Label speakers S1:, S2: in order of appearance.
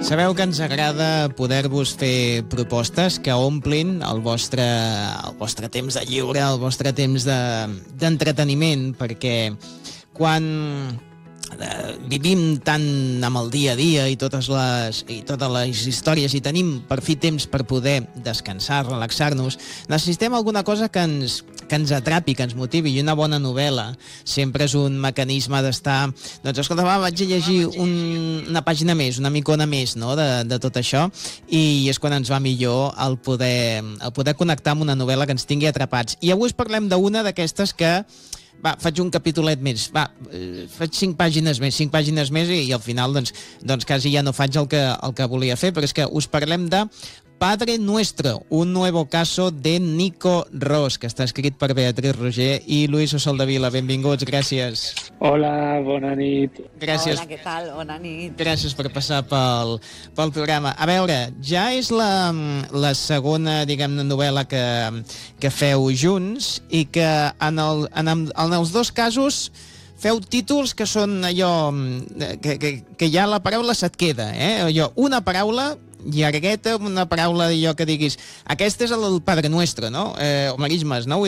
S1: Sabeu que ens agrada poder-vos fer propostes que omplin el vostre temps de lliure, el vostre temps d'entreteniment, perquè quan vivim tant amb el dia a dia i totes les històries i tenim per fi temps per poder descansar, relaxar-nos, necessitem alguna cosa que ens atrapi, que ens motivi, i una bona novel·la sempre és un mecanisme d'estar... Doncs escolta, vaig a llegir una pàgina més, una micona més, no?, de tot això, i és quan ens va millor el poder connectar amb una novel·la que ens tingui atrapats. I avui us parlem d'una d'aquestes que faig un capítolet més, faig 5 pàgines més i al final doncs quasi ja no faig el que volia fer, però és que us parlem de Padre Nuestro, un nuevo caso de Nico Ros, que està escrit per Beatriz Roger i Luis Soldevila. Benvinguts, gràcies.
S2: Hola, bona nit.
S1: Gràcies.
S3: Hola, què tal? Bona nit.
S1: Gràcies per passar pel programa. A veure, ja és la segona, diguem-ne, novel·la que feu junts i que en els dos casos feu títols que són allò que ja la paraula se't queda, allò, una paraula llargueta, una paraula d'allò que diguis aquest és el Padre Nuestro, no? O marismes, no?